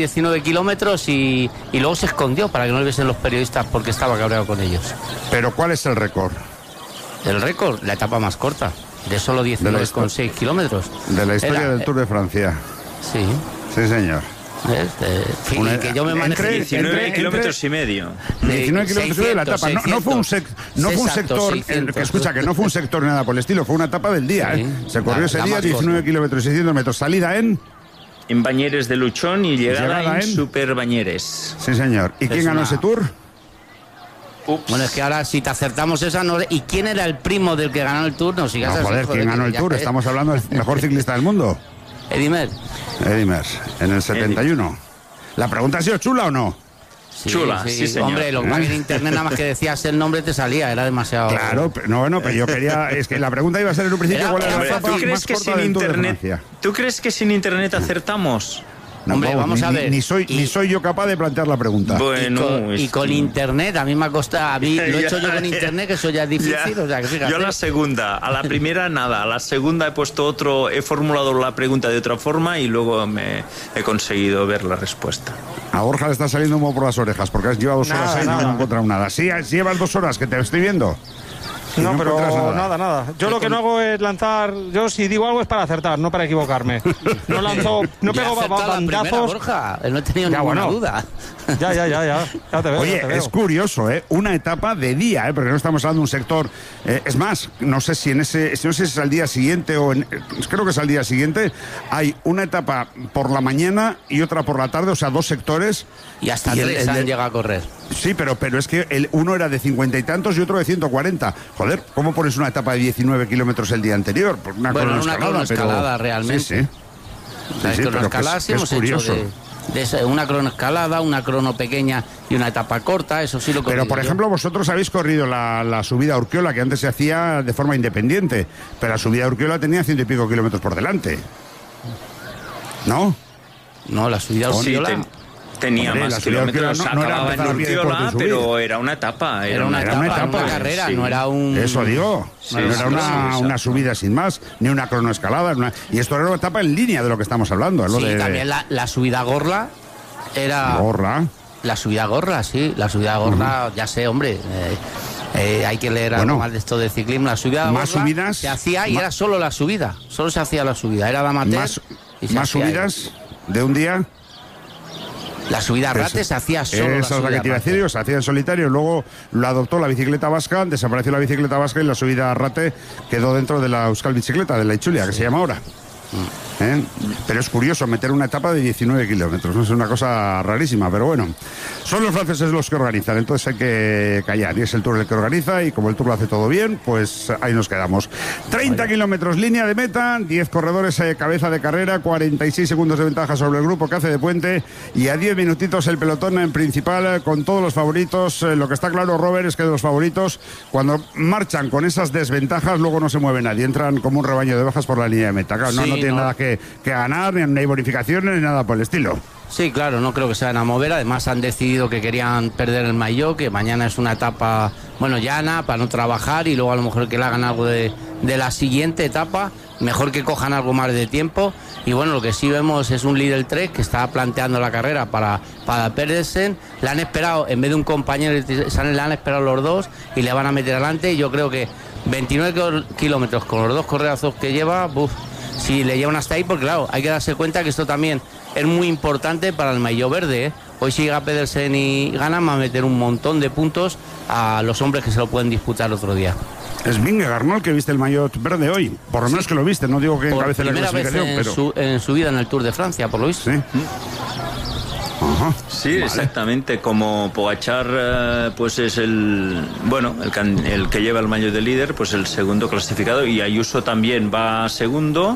19 kilómetros y luego se escondió para que no le viesen los periodistas porque estaba cabreado con ellos. ¿Pero cuál es el récord? El récord, la etapa más corta, de solo 19,6 kilómetros. De la historia del Tour de Francia. Sí. Sí, señor. Que yo me manejé 19 kilómetros y medio. 19 kilómetros y medio de la etapa. No fue un sector, 600, que escucha, que no fue un sector nada por el estilo, fue una etapa del día. Sí. Se corrió ese día 19 kilómetros y 600 metros. Salida en Bañeres de Luchón y llegada en Super Bañeres. Sí, señor. ¿Y quién ganó ese Tour? Ups. Bueno, es que ahora si te acertamos esa no... ¿Y quién era el primo del que ganó el Tour? No, joder, ¿quién ganó el Tour? Estamos hablando del mejor ciclista del mundo. Eddy Merckx, en el 71. ¿La pregunta ha sido chula o no? Sí, chula, sí, señor. Hombre, lo que en internet nada más que decías el nombre te salía, era demasiado... Claro, pero yo quería... Es que la pregunta iba a ser en un principio cuál era la etapa más corta del Tour de Francia. ¿Tú crees que sin internet acertamos? No, hombre, vamos a ver. Ni soy yo capaz de plantear la pregunta. Bueno, y con internet, a mí me ha costado. Lo he hecho yo con internet, que eso ya es difícil. O sea, que fíjate. Yo a la segunda, a la primera nada. A la segunda he puesto he formulado la pregunta de otra forma y luego he conseguido ver la respuesta. A Borja le está saliendo humo por las orejas porque has llevado 2 horas ahí y no he encontrado nada. Sí, llevas 2 horas que te estoy viendo. No, pero nada. Yo lo que no hago es lanzar. Yo si digo algo es para acertar, no para equivocarme. No lanzo, no pego bandazos. Borja, no he tenido ninguna duda. Ya te veo. Oye, es curioso, una etapa de día, porque no estamos hablando de un sector. Es más, no sé si no sé si es al día siguiente creo que es al día siguiente. Hay una etapa por la mañana y otra por la tarde, o sea, 2 sectores. Y hasta 3 han llegado a correr. Sí, pero es que uno era de 50 y tantos y otro de 140. Joder, ¿cómo pones una etapa de 19 kilómetros el día anterior? Pues una cronoescalada realmente. Sí. La cronoescalada sí hemos hecho de una cronoescalada, una crono pequeña y una etapa corta, eso sí lo Pero, por ejemplo, vosotros habéis corrido la subida a Urquiola, que antes se hacía de forma independiente, pero la subida a Urquiola tenía 100 y pico kilómetros por delante. ¿No? No, la subida a Urquiola... Sí, tenía más kilómetros, acababa en Urquiola, pero era una etapa. Era una carrera, no era un... Eso digo, no era una subida sin más, ni una cronoescalada. Y esto era una etapa en línea de lo que estamos hablando. También la subida a Gorla era... ¿Gorla? La subida a Gorla, sí, la subida a Gorla, ya sé, hombre... hay que leer algo más de esto del ciclismo. La subida a Gorla subidas, se hacía y era solo la subida, solo se hacía la subida, era de amateur. ¿Más subidas de un día? La subida a Rate se hacía solo. Esa es la que te iba a decir, se hacía en solitario. Luego lo adoptó la bicicleta vasca, desapareció la bicicleta vasca y la subida a Rate quedó dentro de la Euskal Bicicleta, de la Itzulia, que se llama ahora. Pero es curioso meter una etapa de 19 kilómetros, ¿no? Es una cosa rarísima, pero bueno, son los franceses los que organizan, entonces hay que callar, y es el Tour el que organiza, y como el Tour lo hace todo bien, pues ahí nos quedamos. 30 kilómetros, línea de meta, 10 corredores cabeza de carrera, 46 segundos de ventaja sobre el grupo que hace de puente, y a 10 minutitos el pelotón en principal con todos los favoritos. Lo que está claro, Robert, es que de los favoritos, cuando marchan con esas desventajas, luego no se mueve nadie, entran como un rebaño de ovejas por la línea de meta. Claro, no tiene nada que ganar, ni hay bonificaciones, ni nada por el estilo. Sí, claro, no creo que se vayan a mover. Además han decidido que querían perder el maillot, que mañana es una etapa, llana, para no trabajar, y luego a lo mejor que le hagan algo de la siguiente etapa, mejor que cojan algo más de tiempo. Y bueno, lo que sí vemos es un Lidl Trek que está planteando la carrera para Pedersen. Le han esperado, en vez de un compañero, le han esperado los dos y le van a meter adelante. Y yo creo que 29 kilómetros con los 2 correazos que lleva, si le llevan hasta ahí, porque claro, hay que darse cuenta que esto también es muy importante para el maillot verde, Hoy si llega Pedersen y gana, va a meter un montón de puntos a los hombres que se lo pueden disputar otro día. Es Vingegaard, ¿no?, el que viste el maillot verde hoy. Por lo menos que lo viste, no digo que encabece la clasificación, pero... en su vida en el Tour de Francia, por lo visto. Sí. Ajá, sí, vale. Exactamente, como Pogačar pues es el que lleva el maillot de líder, pues el segundo clasificado, y Ayuso también va segundo,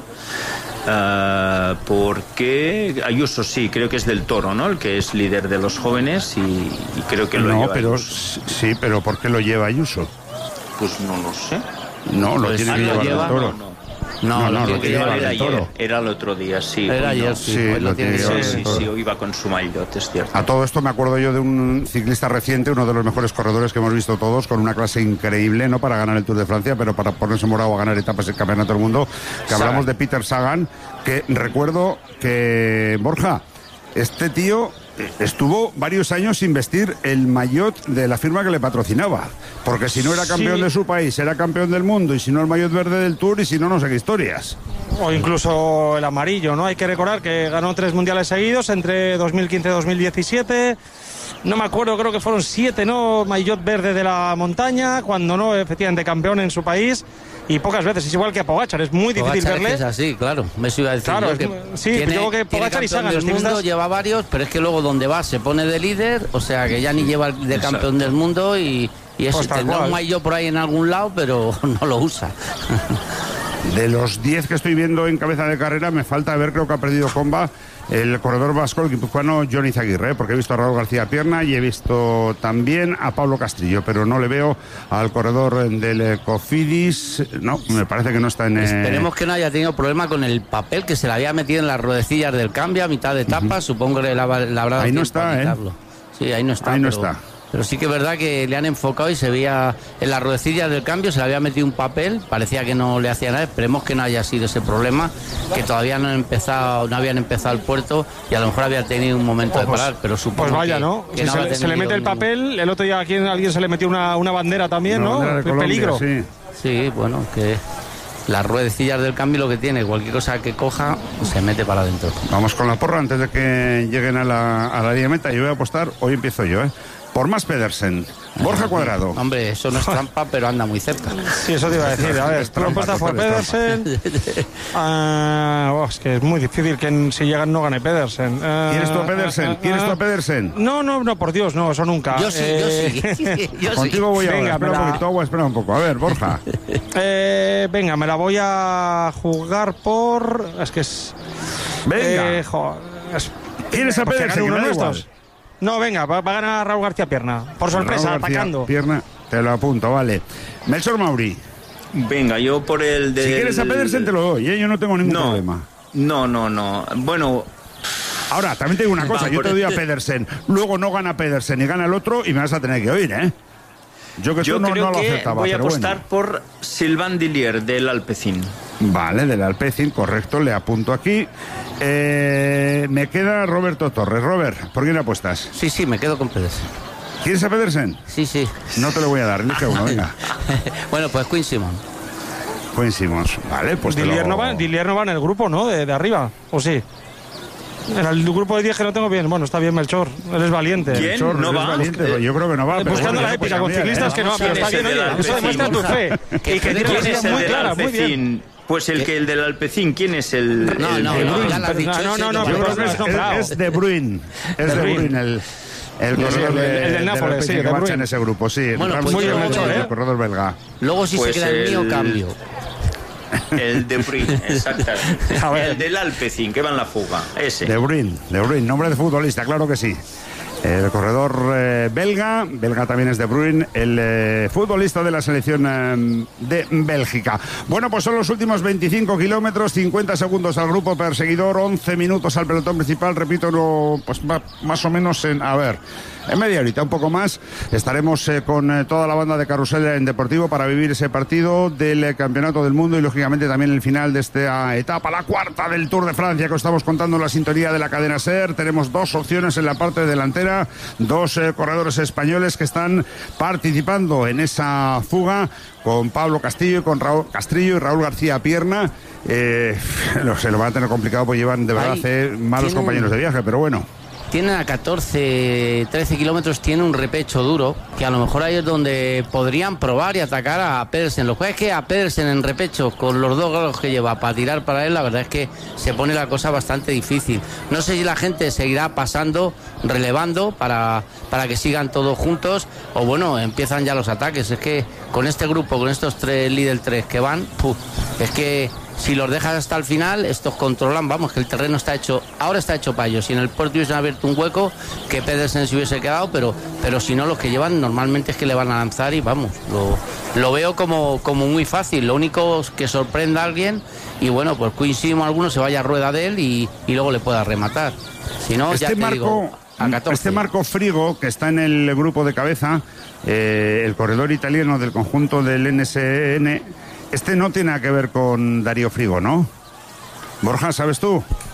porque Ayuso sí, creo que es del Toro, ¿no?, el que es líder de los jóvenes, y creo que lo lleva Ayuso. Sí, pero ¿por qué lo lleva Ayuso? Pues no lo sé. No, lo tiene que llevar el Toro. No, lo tiene que llevar era el Toro. Era el otro día, sí. Era ayer, sí, lo tiene que llevar el Toro. Sí, hoy iba con su maillot, es cierto. A todo esto me acuerdo yo de un ciclista reciente, uno de los mejores corredores que hemos visto todos, con una clase increíble, no para ganar el Tour de Francia, pero para ponerse morado a ganar etapas del Campeonato del Mundo, que hablamos de Peter Sagan, que recuerdo que, Borja, este tío estuvo varios años sin vestir el maillot de la firma que le patrocinaba, porque si no era campeón de su país, era campeón del mundo, y si no el maillot verde del Tour, y si no, no sé qué historias. O incluso el amarillo, ¿no? Hay que recordar que ganó 3 mundiales seguidos entre 2015 y 2017. No me acuerdo, creo que fueron 7, ¿no? Maillot verde de la montaña, cuando no, efectivamente, campeón en su país. Y pocas veces, es igual que a Pogačar, es muy difícil verle. Es así, claro, me iba a decir. Claro, yo que sí, digo que Pogačar y Sagan del mundo lleva varios, pero es que luego donde va se pone de líder, o sea que ya ni lleva de campeón del mundo y eso pues tendrá un maillot por ahí en algún lado, pero no lo usa. De los 10 que estoy viendo en cabeza de carrera, me falta ver, creo que ha perdido comba el corredor vasco, el guipuzcoano Jon Izaguirre, porque he visto a Raúl García Pierna y he visto también a Pablo Castrillo, pero no le veo al corredor del Cofidis. No, me parece que no está en... Esperemos que no haya tenido problema con el papel que se le había metido en las ruedecillas del cambio a mitad de etapa. Supongo que le habrá ahí no está, Sí, ahí no está. Ahí no está. Pero sí que es verdad que le han enfocado y se veía en las ruedecillas del cambio, se le había metido un papel, parecía que no le hacía nada. Esperemos que no haya sido ese problema, que todavía no habían empezado el puerto y a lo mejor había tenido un momento de parar, pero supongo pues vaya, ¿no? que si se le mete el papel, el otro día alguien se le metió una bandera también, ¿no? Bandera de Colombia, peligro. Sí, bueno, que las ruedecillas del cambio lo que tiene, cualquier cosa que coja se mete para adentro. Vamos con la porra antes de que lleguen a la línea meta. Yo voy a apostar, hoy empiezo yo, por Mats Pedersen, Borja Cuadrado. Hombre, eso no es trampa, pero anda muy cerca. Sí, eso te iba a decir. A ver, propuesta por Pedersen. Es que es muy difícil que si llegan no gane Pedersen. ¿Quieres tú a Pedersen? ¿Quieres tú a Pedersen? No, por Dios, no, eso nunca. Yo sí. Contigo voy a espera un poquito, espera un poco. A ver, Borja. Venga, me la voy a jugar por... Es que es... Venga. ¿Quieres a Pedersen? Uno de nuestros. No, venga, va a ganar Raúl García Pierna. Por sorpresa, atacando. Pierna, te lo apunto, vale. Melchor Mauri. Venga, yo por el de... Si quieres a Pedersen te lo doy, yo no tengo ningún problema. No. Bueno... Ahora, también te digo una cosa, yo te doy a Pedersen, luego no gana Pedersen y gana el otro y me vas a tener que oír, Yo creo no que lo acertaba, voy a apostar por Sylvain Dillier del Alpecin. Vale, del Alpecin, correcto, le apunto aquí. Me queda Roberto Torres. Robert, ¿por quién apuestas? Sí, me quedo con Pedersen. ¿Quieres a Pedersen? Sí. No te lo voy a dar, elige uno, venga. Bueno, pues Quinn Simmons. Quinn Simmons, vale, pues Dillier no va en el grupo, ¿no? De arriba, ¿o sí? En el grupo de 10 que no tengo bien. Bueno, está bien Melchor, él es valiente. ¿Quién? Melchor, ¿No va? Valiente, yo creo que no va. Buscando la épica con ciclistas que no, pero está bien, eso demuestra tu fe. Y que tiene ¿Quién es el muy del clara, muy bien. Alpecin? Pues el del Alpecin, ¿quién es el...? No, ya lo has dicho. Es De Bruyne. Es De Bruyne el corredor del Nápoles, que marcha en ese grupo, sí. Bueno, pues muy bien, el corredor belga. Luego sí pues se queda el mío cambio. El De Bruyne, exactamente. El del Alpecin, que va en la fuga, ese. De Bruyne, nombre de futbolista, claro que sí. El corredor belga también es De Bruyne, el futbolista de la selección de Bélgica. Bueno, pues son los últimos 25 kilómetros, 50 segundos al grupo perseguidor, 11 minutos al pelotón principal, repito, pues más o menos en media horita, un poco más, estaremos con toda la banda de Carrusel en Deportivo para vivir ese partido del Campeonato del Mundo y lógicamente también el final de esta etapa, la cuarta del Tour de Francia que os estamos contando en la sintonía de la cadena SER. Tenemos dos opciones en la parte delantera, dos corredores españoles que están participando en esa fuga con Pablo Castillo y con Raúl Castrillo y Raúl García Pierna. Se lo van a tener complicado porque llevan de verdad malos compañeros de viaje, pero bueno. Tienen a 13 kilómetros, tiene un repecho duro, que a lo mejor ahí es donde podrían probar y atacar a Pedersen. Lo que es que a Pedersen en repecho, con los 2 grados que lleva para tirar para él, la verdad es que se pone la cosa bastante difícil. No sé si la gente seguirá pasando, relevando, para que sigan todos juntos, o bueno, empiezan ya los ataques. Es que con este grupo, con estos 3 líder 3 que van, es que si los dejas hasta el final, estos controlan, vamos, que el terreno ahora está hecho para ellos. Si en el puerto hubiesen abierto un hueco, que Pedersen se hubiese quedado, pero si no, los que llevan normalmente es que le van a lanzar y vamos, lo veo como muy fácil. Lo único es que sorprenda a alguien y bueno, pues coincidimos alguno, se vaya a rueda de él y luego le pueda rematar. Si no, ya te digo, a 14. Este Marco Frigo, que está en el grupo de cabeza, el corredor italiano del conjunto del NSN, este no tiene nada que ver con Darío Frigo, ¿no? Borja, ¿sabes tú?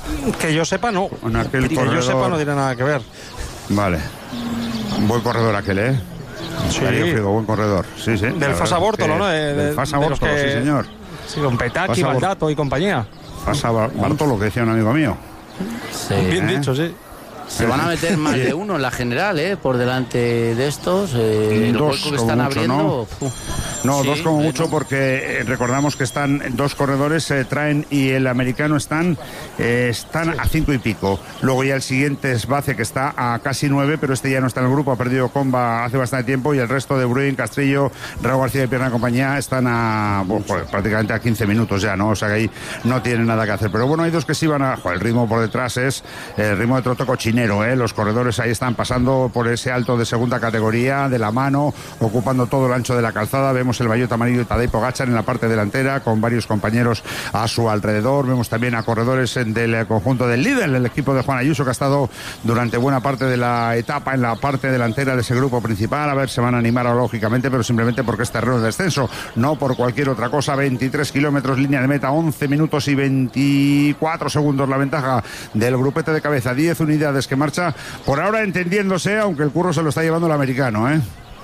Que yo sepa, no. En aquel Que corredor... yo sepa, no tiene nada que ver. Vale. Buen corredor aquel, ¿eh? Sí. Darío Frigo, buen corredor. Sí, sí. Del Fasa Bórtolo, ¿no? Del Fasa Bórtolo, sí, señor. Sí, con Petaki, Fasa Baldato y compañía. Fasa Bórtolo, que decía un amigo mío. Sí. Bien dicho, sí. Se van a meter más de uno en la general, por delante de estos. El Dos hueco que como están mucho, abriendo. No, Sí, dos como mucho, no. porque recordamos que están dos corredores, Traen y el americano están a 5 y pico. Luego ya el siguiente es Bace, que está a casi 9, pero este ya no está en el grupo, ha perdido comba hace bastante tiempo, y el resto de Bruin, Castrillo, Raúl García y Pierna y compañía están pues, prácticamente a 15 minutos ya, ¿no? O sea que ahí no tienen nada que hacer. Pero bueno, hay dos que sí van a... el ritmo por detrás es el ritmo de troto cochinero, ¿eh? Los corredores ahí están pasando por ese alto de segunda categoría, de la mano, ocupando todo el ancho de la calzada. Vemos el maillot amarillo de Tadej Pogačar en la parte delantera, con varios compañeros a su alrededor. Vemos también a corredores del conjunto del líder, el equipo de Juan Ayuso, que ha estado durante buena parte de la etapa en la parte delantera de ese grupo principal. A ver, se van a animar lógicamente, pero simplemente porque es terreno de descenso, no por cualquier otra cosa. 23 kilómetros, línea de meta, 11 minutos y 24 segundos la ventaja del grupete de cabeza, 10 unidades que marcha por ahora entendiéndose, aunque el curro se lo está llevando el americano, ¿eh?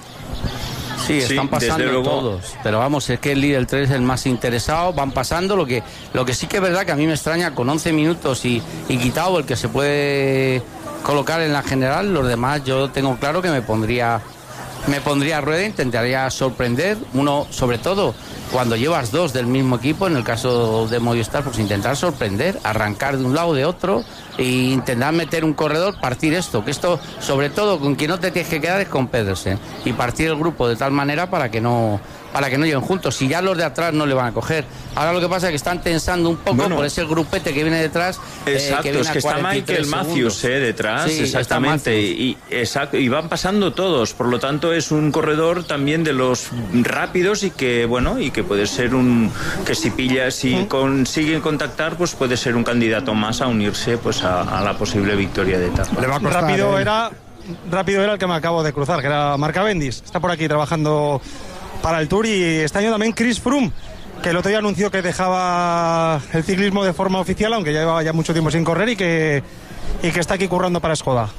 Sí, están pasando desde luego. todos. Pero vamos, es que el líder 3 es el más interesado. Van pasando. Lo que sí que es verdad que a mí me extraña, con 11 minutos y quitado el que se puede colocar en la general, los demás yo tengo claro que me pondría a rueda, intentaría sorprender. Uno, sobre todo, cuando llevas dos del mismo equipo, en el caso de Movistar, pues intentar sorprender, arrancar de un lado de otro e intentar meter un corredor, partir esto, que esto, sobre todo, con quien no te tienes que quedar es con Pedersen, y partir el grupo de tal manera para que no lleguen juntos. Si ya los de atrás no le van a coger. Ahora lo que pasa es que están tensando un poco por ese grupete que viene detrás. Exacto, que viene es que está Michael Matthews detrás, sí, exactamente, y van pasando todos. Por lo tanto, es un corredor también de los rápidos y que puede ser que si consiguen contactar, pues puede ser un candidato más a unirse pues a la posible victoria de etapa. Le va a costar, Rápido era el que me acabo de cruzar, que era Marc Cavendish. Está por aquí trabajando para el Tour, y este año también Chris Froome, que el otro día anunció que dejaba el ciclismo de forma oficial, aunque ya llevaba mucho tiempo sin correr, y que está aquí currando para Skoda.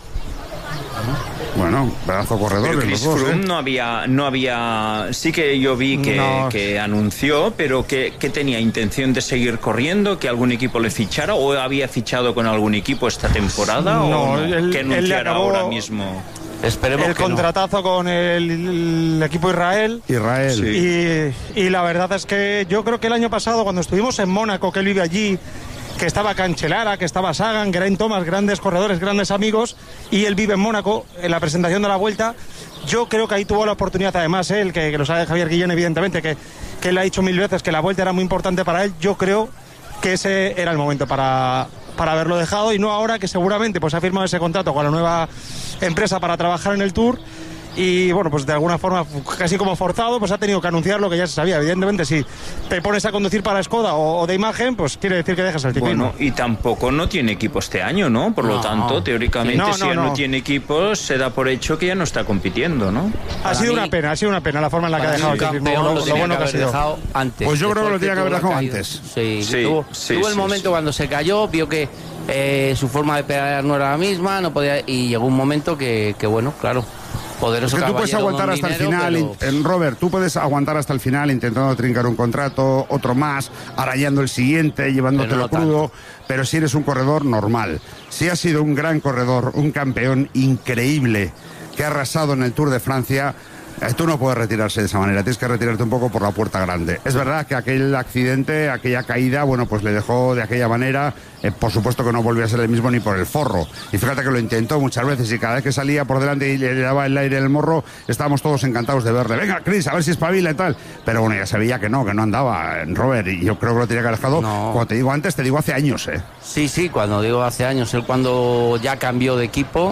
Bueno, pedazo corredor. Pero Chris Froome no había, sí que yo vi que anunció, pero que tenía intención de seguir corriendo, que algún equipo le fichara, o había fichado con algún equipo esta temporada, que anunciara ahora mismo. Esperemos el que contratazo con el equipo Israel. Sí. Y la verdad es que yo creo que el año pasado, cuando estuvimos en Mónaco, que él vive allí, que estaba Cancellara, que estaba Sagan, Geraint Thomas, grandes corredores, grandes amigos, y él vive en Mónaco, en la presentación de la Vuelta. Yo creo que ahí tuvo la oportunidad, además, él, que lo sabe Javier Guillén, evidentemente, que él ha dicho 1000 veces que la Vuelta era muy importante para él. Yo creo que ese era el momento para haberlo dejado, y no ahora, que seguramente pues ha firmado ese contrato con la nueva empresa para trabajar en el Tour. Y bueno, pues de alguna forma, casi como forzado, pues ha tenido que anunciar lo que ya se sabía. Evidentemente, si te pones a conducir para Skoda o de imagen, pues quiere decir que dejas el ciclismo. Bueno, y tampoco no tiene equipo este año, ¿no? Por lo tanto, teóricamente, si ya no tiene equipo, se da por hecho que ya no está compitiendo, ¿no? Ha sido una pena la forma en la que ha dejado el ciclismo. Lo bueno que ha sido. Antes, pues yo creo que lo tenía que haber dejado antes. Tuvo el momento cuando se cayó, vio que su forma de pedalear no era la misma, no podía, y llegó un momento que bueno, claro. Es que tú puedes aguantar hasta el final, Robert, tú puedes aguantar hasta el final intentando trincar un contrato, otro más, arañando el siguiente, llevándotelo crudo, pero si eres un corredor normal, si has sido un gran corredor, un campeón increíble que ha arrasado en el Tour de Francia, tú no puedes retirarse de esa manera, tienes que retirarte un poco por la puerta grande. Es verdad que aquel accidente, aquella caída, bueno, pues le dejó de aquella manera, por supuesto que no volvió a ser el mismo ni por el forro. Y fíjate que lo intentó muchas veces, y cada vez que salía por delante y le daba el aire en el morro, estábamos todos encantados de verle. Venga, Chris, a ver si espabila y tal. Pero bueno, ya se veía que no andaba, Robert, y yo creo que lo tenía que haber dejado, como te digo antes, te digo hace años, ¿eh? Sí, cuando digo hace años, él cuando ya cambió de equipo,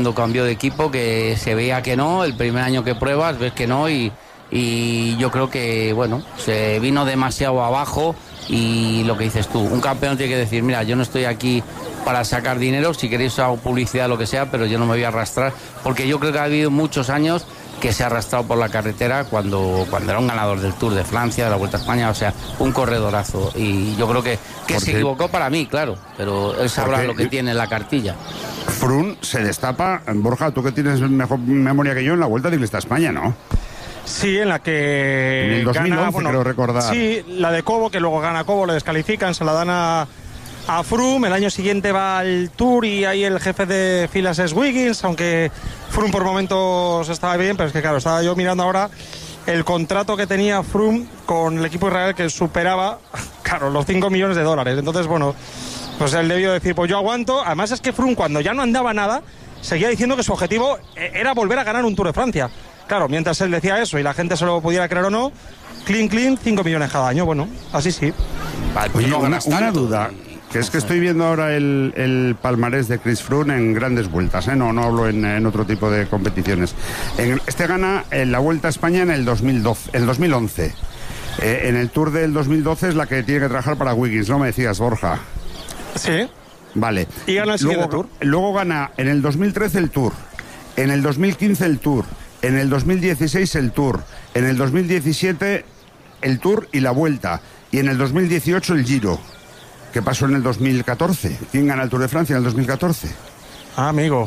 que se veía que no, el primer año que pruebas, ves que no, y yo creo que, bueno, se vino demasiado abajo. Y lo que dices tú, un campeón tiene que decir, mira, yo no estoy aquí para sacar dinero, si queréis hago publicidad, lo que sea, pero yo no me voy a arrastrar, porque yo creo que ha habido muchos años que se ha arrastrado por la carretera cuando era un ganador del Tour de Francia, de la Vuelta a España, o sea, un corredorazo. Y yo creo que se equivocó para mí, claro, pero él sabrá lo que tiene en la cartilla. Froome se destapa, Borja, tú que tienes mejor memoria que yo, en la Vuelta Ciclista a España, ¿no? Sí, en la que en el 2011 gana, creo recordar. Sí, la de Cobo, que luego gana Cobo, le descalifican, se la dan a Froome. El año siguiente va al Tour y ahí el jefe de filas es Wiggins, aunque Froome por momentos estaba bien, pero es que claro, estaba yo mirando ahora el contrato que tenía Froome con el equipo israelí, que superaba, claro, los 5 millones de dólares. Entonces, bueno, pues él debió decir, pues yo aguanto. Además es que Froome, cuando ya no andaba nada, seguía diciendo que su objetivo era volver a ganar un Tour de Francia. Claro, mientras él decía eso y la gente se lo pudiera creer o no, clean, 5 millones cada año. Bueno, así sí. Oye, una duda, que es que estoy viendo ahora el palmarés de Chris Froome en grandes vueltas, ¿eh? No hablo en otro tipo de competiciones. Este gana en la Vuelta a España en el 2011. En el Tour del 2012 es la que tiene que trabajar para Wiggins, ¿no me decías, Borja? Sí. Vale. Y gana el siguiente Tour. Luego gana en el 2013 el Tour, en el 2015 el Tour, en el 2016 el Tour, en el 2017 el Tour y la Vuelta, y en el 2018 el Giro. ¿Qué pasó en el 2014? ¿Quién gana el Tour de Francia en el 2014? Ah, amigo.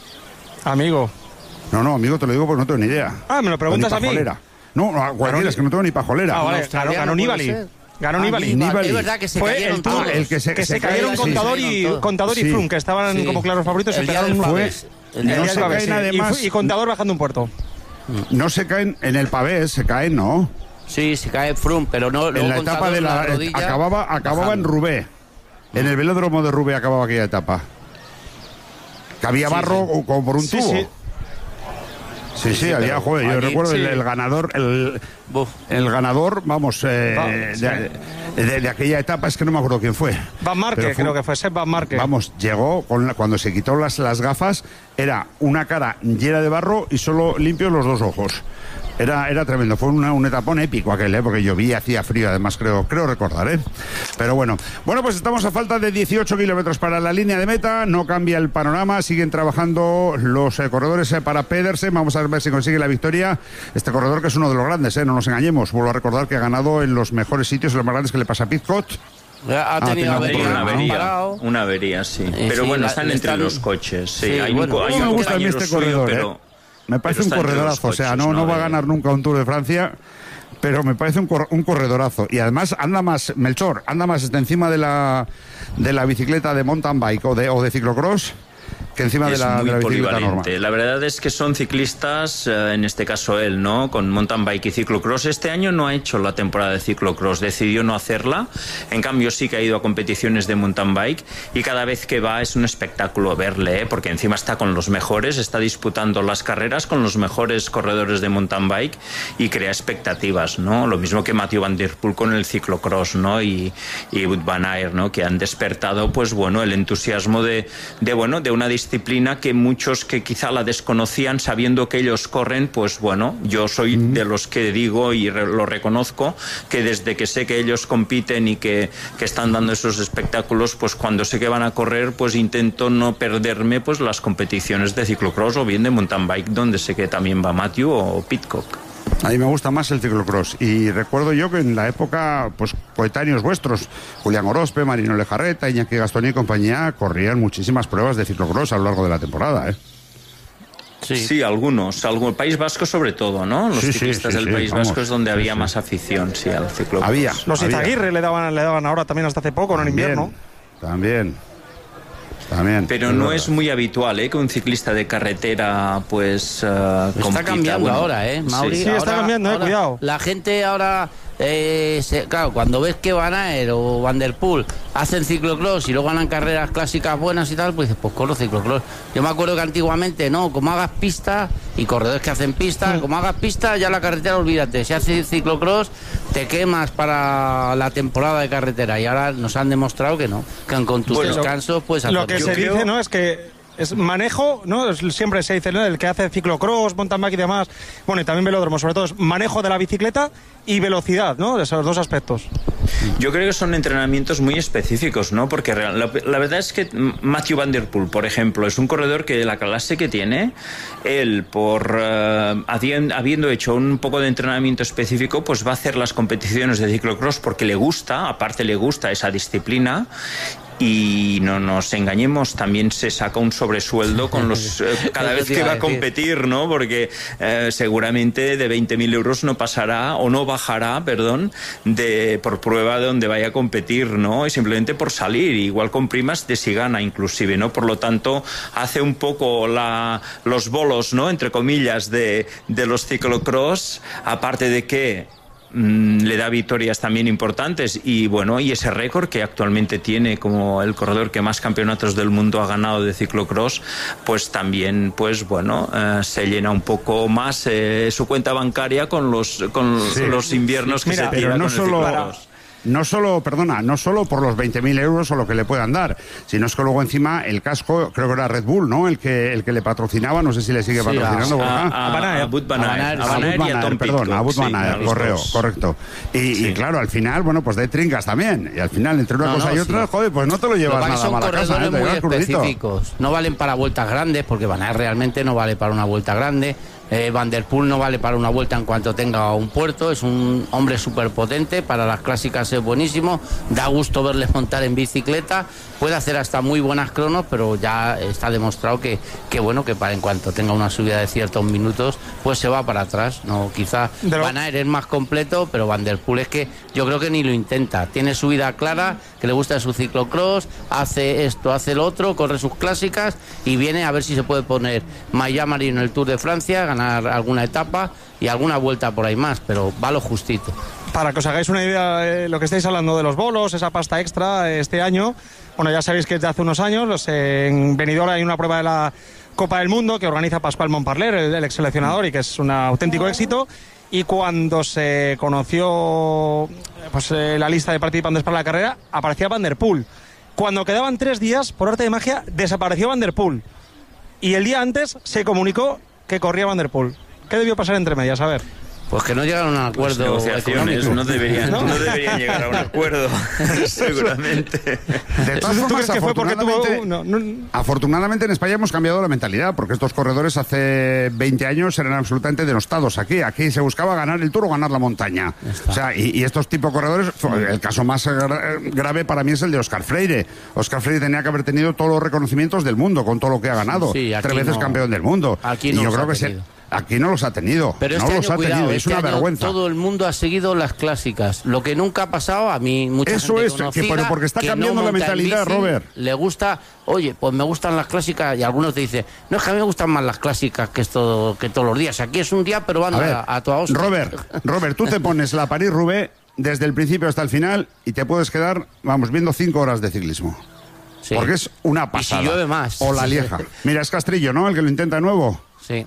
No, amigo, te lo digo porque no tengo ni idea. Ah, ¿me lo preguntas a mí? No, cualquiera, es que no tengo ni pajolera. Ah, vale, ganó Nibali. Ganó Nibali. Es verdad que se fue cayeron el Tour, todos. que se cayeron Contador y Froome, que estaban como claros favoritos. El Se día quedaron del fue Pavés. No se caen, además, y Contador bajando un puerto. No se caen en el Pavés, se caen, ¿no? Sí, se cae Froome, pero no. En la etapa de la rodilla, acababa en Roubaix. En el velódromo de Roubaix acababa aquella etapa. Que había barro como por un tubo. Sí, había, joder, yo recuerdo el ganador, el ganador, vamos, de aquella etapa, es que no me acuerdo quién fue. Van Marke, creo que fue Sepp Van Marke. Vamos, llegó, cuando se quitó las gafas, era una cara llena de barro y solo limpios los dos ojos. Era tremendo, fue un etapón épico aquel, porque llovía, hacía frío, además creo recordar, Pero bueno, pues estamos a falta de 18 kilómetros para la línea de meta, no cambia el panorama, siguen trabajando los corredores para Pedersen, vamos a ver si consigue la victoria, este corredor que es uno de los grandes, no nos engañemos, vuelvo a recordar que ha ganado en los mejores sitios, en los más grandes que le pasa a Pidcock. Ha tenido una avería, sí. Pero sí, bueno, están entre los coches. Sí, hay me gusta a mí este corredor, pero me parece un corredorazo, o sea, no va a ganar nunca un Tour de Francia, pero me parece un corredorazo. Y además anda más encima de la bicicleta de mountain bike o de ciclocross que encima de la bicicleta normal. La verdad es que son ciclistas, en este caso él, ¿no? Con mountain bike y ciclocross. Este año no ha hecho la temporada de ciclocross, decidió no hacerla. En cambio sí que ha ido a competiciones de mountain bike y cada vez que va es un espectáculo verle, porque encima está con los mejores, está disputando las carreras con los mejores corredores de mountain bike y crea expectativas, ¿no? Lo mismo que Mathieu Van Der Poel con el ciclocross, ¿no? Y Wout van Aert, ¿no? Que han despertado, pues bueno, el entusiasmo de una disciplina que muchos que quizá la desconocían, sabiendo que ellos corren, pues bueno, yo soy de los que digo y lo reconozco, que desde que sé que ellos compiten y que están dando esos espectáculos, pues cuando sé que van a correr, pues intento no perderme pues las competiciones de ciclocross o bien de mountain bike, donde sé que también va Matthew o Pidcock. A mí me gusta más el ciclocross y recuerdo yo que en la época, pues coetáneos vuestros, Julián Orozpe, Marino Lejarreta, Iñaki Gastón y compañía, corrían muchísimas pruebas de ciclocross a lo largo de la temporada, Sí, algunos. El País Vasco sobre todo, ¿no? Los ciclistas del País Vasco es donde había más afición, al ciclocross. Los Izaguirre le daban ahora también hasta hace poco, en invierno. También. Pero no es muy habitual, que un ciclista de carretera pues compita. Está cambiando ahora, Mauri. Sí, está cambiando, cuidado. La gente ahora, claro, cuando ves que Van Aert o Van Der Poel hacen ciclocross y luego ganan carreras clásicas buenas y tal, pues dices, pues corro ciclocross. Yo me acuerdo que antiguamente, como hagas pista, y corredores que hacen pista, como hagas pista, ya la carretera, olvídate. Si haces ciclocross, te quemas para la temporada de carretera. Y ahora nos han demostrado que no, que con tus descansos puedes hacerlo. Lo que se dice, ¿no?, es que Es manejo, ¿no? Siempre se dice, ¿no? El que hace ciclocross, mountain bike y demás, bueno, y también velódromo, sobre todo es manejo de la bicicleta y velocidad, ¿no? Esos dos aspectos. Yo creo que son entrenamientos muy específicos, ¿no? Porque la verdad es que Mathieu van der Poel, por ejemplo, es un corredor que la clase que tiene, él, habiendo hecho un poco de entrenamiento específico, pues va a hacer las competiciones de ciclocross porque le gusta, aparte le gusta esa disciplina. Y no nos engañemos, también se saca un sobresueldo con cada vez que va a competir, ¿no? Porque seguramente de 20.000 euros no pasará o no bajará, por prueba de donde vaya a competir, ¿no? Y simplemente por salir, igual con primas de si gana inclusive, ¿no? Por lo tanto, hace un poco los bolos, ¿no? Entre comillas, de los ciclocross, aparte de que le da victorias también importantes y bueno, y ese récord que actualmente tiene como el corredor que más campeonatos del mundo ha ganado de ciclocross, pues también pues bueno, se llena un poco más su cuenta bancaria con los inviernos que se tira con el ciclocross. No solo por los 20.000 euros o lo que le puedan dar, sino es que luego encima el casco, creo que era Red Bull, ¿no? El que le patrocinaba, no sé si le sigue patrocinando. A Wout van Aert y a Tom Pitcock. A Wout van Aert, correcto. Y claro, al final, bueno, pues de trincas también. Y al final, entre una cosa y otra, joder, pues no te lo llevas nada mal a casa. Son corredores muy específicos. No valen para vueltas grandes, porque Van Aert realmente no vale para una vuelta grande. Van der Poel no vale para una vuelta en cuanto tenga un puerto, es un hombre súper potente, para las clásicas es buenísimo, da gusto verles montar en bicicleta, puede hacer hasta muy buenas cronos, pero ya está demostrado que bueno, que para en cuanto tenga una subida de ciertos minutos, pues se va para atrás, no, quizá Van Aert es más completo, pero Van der Poel es que yo creo que ni lo intenta, tiene su vida clara, que le gusta su ciclocross, hace esto, hace lo otro, corre sus clásicas y viene a ver si se puede poner maillot amarillo en el Tour de Francia, ganar alguna etapa y alguna vuelta por ahí más, pero va lo justito. Para que os hagáis una idea, lo que estáis hablando de los bolos, esa pasta extra este año, bueno, ya sabéis que desde hace unos años en Benidorm hay una prueba de la Copa del Mundo que organiza Pascual Montparler, el ex seleccionador, y que es un auténtico éxito. Y cuando se conoció pues, la lista de participantes para la carrera, aparecía Van der Poel. Cuando quedaban 3 días, por arte de magia, desapareció Van der Poel. Y el día antes se comunicó que corría Van der Poel. ¿Qué debió pasar entre medias? A ver. Pues que no llegaron a un acuerdo. Negociaciones, no deberían llegar a un acuerdo, seguramente. De todas formas, afortunadamente en España hemos cambiado la mentalidad, porque estos corredores hace 20 años eran absolutamente denostados. Aquí se buscaba ganar el Tour o ganar la montaña. O sea, y estos tipos de corredores, el caso más grave para mí es el de Óscar Freire. Óscar Freire tenía que haber tenido todos los reconocimientos del mundo con todo lo que ha ganado. Sí, 3 veces campeón del mundo. Aquí no, y yo creo que aquí no los ha tenido. Pero no los ha tenido, es una vergüenza. Todo el mundo ha seguido las clásicas. Lo que nunca ha pasado, a mí mucha gente conocida, porque está cambiando la mentalidad, Robert. Le gusta, oye, pues me gustan las clásicas, y algunos te dicen, no, es que a mí me gustan más las clásicas que todos los días. Aquí es un día, pero van a toda hostia. Robert, tú te pones la París-Roubaix desde el principio hasta el final y te puedes quedar, viendo 5 horas de ciclismo. Sí. Porque es una pasada. Y si llueve más. O la Lieja. Mira, es Castrillo, ¿no? El que lo intenta de nuevo. Sí.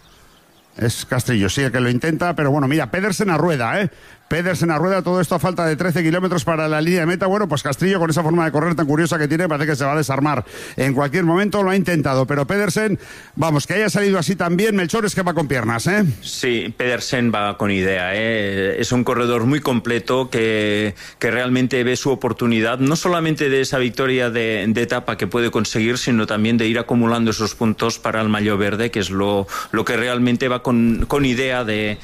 Es Castrillo, sí, el que lo intenta, pero bueno, mira, Pedersen a rueda, Pedersen a rueda, todo esto a falta de 13 kilómetros para la línea de meta. Bueno, pues Castrillo, con esa forma de correr tan curiosa que tiene, parece que se va a desarmar en cualquier momento. Lo ha intentado, pero Pedersen, que haya salido así también, Melchor, es que va con piernas, Sí, Pedersen va con idea, Es un corredor muy completo que realmente ve su oportunidad, no solamente de esa victoria de etapa que puede conseguir, sino también de ir acumulando esos puntos para el maillot verde, que es lo que realmente va con idea de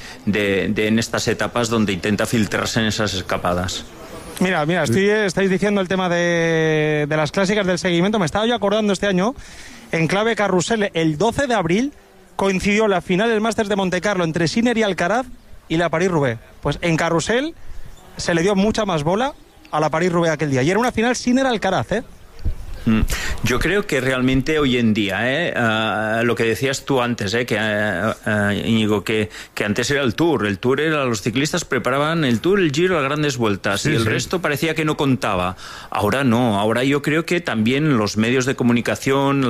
en estas etapas donde intenta filtrarse en esas escapadas. Mira, estáis diciendo el tema de las clásicas del seguimiento. Me estaba yo acordando este año, en clave carrusel, el 12 de abril coincidió la final del Masters de Montecarlo entre Sinner y Alcaraz y la París-Roubaix. Pues en carrusel se le dio mucha más bola a la París-Roubaix aquel día. Y era una final Sinner-Alcaraz, Yo creo que realmente hoy en día, lo que decías tú antes, Íñigo, que antes era el Tour. El Tour era, los ciclistas preparaban el Tour, el Giro, las grandes vueltas, y el resto parecía que no contaba. Ahora no, ahora yo creo que también los medios de comunicación,